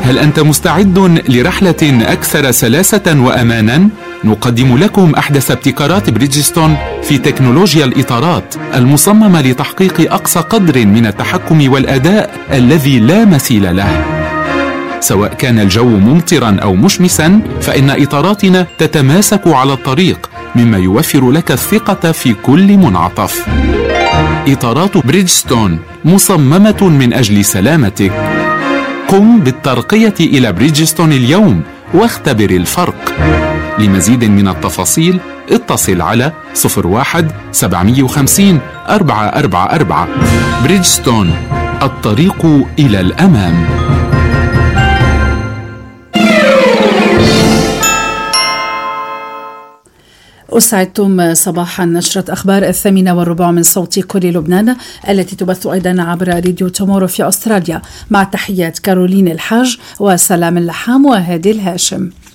هل أنت مستعد لرحلة أكثر سلاسة وأمانا؟ نقدم لكم أحدث ابتكارات بريدجستون في تكنولوجيا الإطارات المصممة لتحقيق أقصى قدر من التحكم والأداء الذي لا مثيل له. سواء كان الجو ممطرا أو مشمسا، فإن إطاراتنا تتماسك على الطريق، مما يوفر لك الثقة في كل منعطف. إطارات بريدجستون مصممة من أجل سلامتك. قم بالترقية إلى بريدجستون اليوم واختبر الفرق. لمزيد من التفاصيل اتصل على 01-750-444. بريدجستون، الطريق إلى الأمام. أسعدتم صباحا. نشرة أخبار 8:15 من صوت كل لبنان، التي تبث أيضا عبر راديو تومورو في أستراليا، مع تحيات كارولين الحاج وسلام اللحام وهادي الهاشم.